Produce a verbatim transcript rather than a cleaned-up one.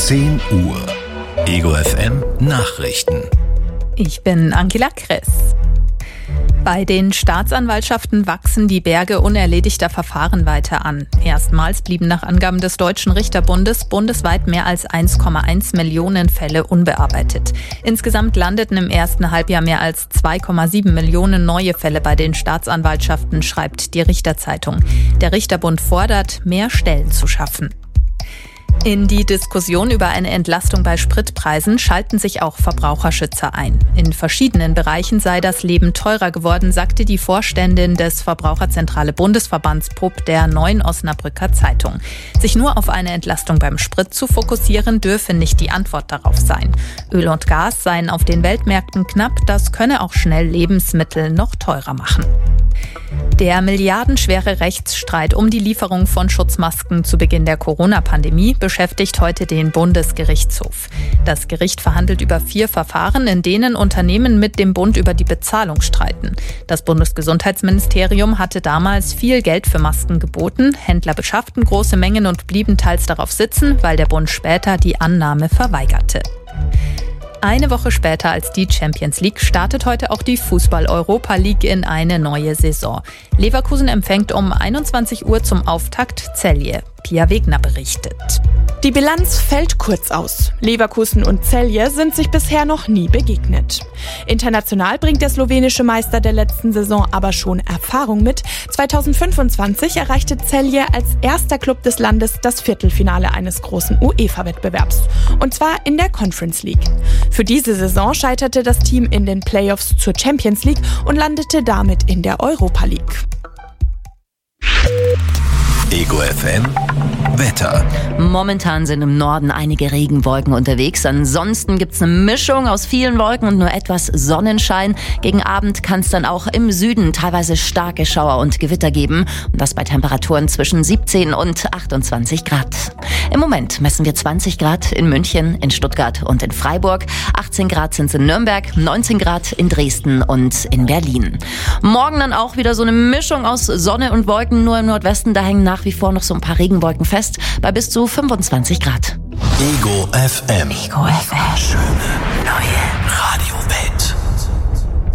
zehn Uhr. Ego F M Nachrichten. Ich bin Angela Kress. Bei den Staatsanwaltschaften wachsen die Berge unerledigter Verfahren weiter an. Erstmals blieben nach Angaben des Deutschen Richterbundes bundesweit mehr als eins Komma eins Millionen Fälle unbearbeitet. Insgesamt landeten im ersten Halbjahr mehr als zwei Komma sieben Millionen neue Fälle bei den Staatsanwaltschaften, schreibt die Richterzeitung. Der Richterbund fordert, mehr Stellen zu schaffen. In die Diskussion über eine Entlastung bei Spritpreisen schalten sich auch Verbraucherschützer ein. In verschiedenen Bereichen sei das Leben teurer geworden, sagte die Vorständin des Verbraucherzentrale Bundesverbands P U B der Neuen Osnabrücker Zeitung. Sich nur auf eine Entlastung beim Sprit zu fokussieren, dürfe nicht die Antwort darauf sein. Öl und Gas seien auf den Weltmärkten knapp, das könne auch schnell Lebensmittel noch teurer machen. Der milliardenschwere Rechtsstreit um die Lieferung von Schutzmasken zu Beginn der Corona-Pandemie beschäftigt heute den Bundesgerichtshof. Das Gericht verhandelt über vier Verfahren, in denen Unternehmen mit dem Bund über die Bezahlung streiten. Das Bundesgesundheitsministerium hatte damals viel Geld für Masken geboten. Händler beschafften große Mengen und blieben teils darauf sitzen, weil der Bund später die Annahme verweigerte. Eine Woche später als die Champions League startet heute auch die Fußball-Europa League in eine neue Saison. Leverkusen empfängt um einundzwanzig Uhr zum Auftakt Celje. Pia Wegner berichtet. Die Bilanz fällt kurz aus. Leverkusen und Celje sind sich bisher noch nie begegnet. International bringt der slowenische Meister der letzten Saison aber schon Erfahrung mit. zweitausendfünfundzwanzig erreichte Celje als erster Club des Landes das Viertelfinale eines großen UEFA-Wettbewerbs. Und zwar in der Conference League. Für diese Saison scheiterte das Team in den Playoffs zur Champions League und landete damit in der Europa League. Ego F M Wetter. Momentan sind im Norden einige Regenwolken unterwegs. Ansonsten gibt's eine Mischung aus vielen Wolken und nur etwas Sonnenschein. Gegen Abend kann es dann auch im Süden teilweise starke Schauer und Gewitter geben. Und das bei Temperaturen zwischen siebzehn und achtundzwanzig Grad. Im Moment messen wir zwanzig Grad in München, in Stuttgart und in Freiburg. achtzehn Grad sind es in Nürnberg, neunzehn Grad in Dresden und in Berlin. Morgen dann auch wieder so eine Mischung aus Sonne und Wolken. Nur im Nordwesten, da hängen nach wie vor noch so ein paar Regenwolken fest, bei bis zu fünfundzwanzig Grad. Ego F M. Ego F M. Schöne neue